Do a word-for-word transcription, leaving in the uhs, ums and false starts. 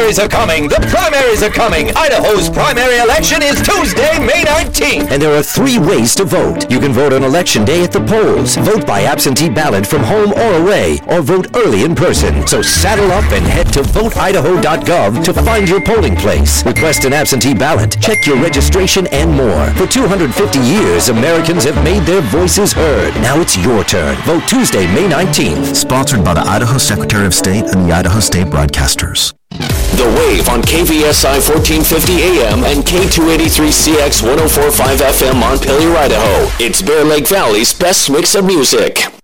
primaries are coming! The primaries are coming! Idaho's primary election is Tuesday, May nineteenth! And there are three ways to vote. You can vote on Election Day at the polls, vote by absentee ballot from home or away, or vote early in person. So saddle up and head to vote idaho dot gov to find your polling place. Request an absentee ballot, check your registration, and more. For two hundred fifty years, Americans have made their voices heard. Now it's your turn. Vote Tuesday, May nineteenth. Sponsored by the Idaho Secretary of State and the Idaho State Broadcasters. The Wave on K V S I fourteen fifty A M and K two eighty-three C X one oh four point five F M Montpelier, Idaho. It's Bear Lake Valley's best mix of music.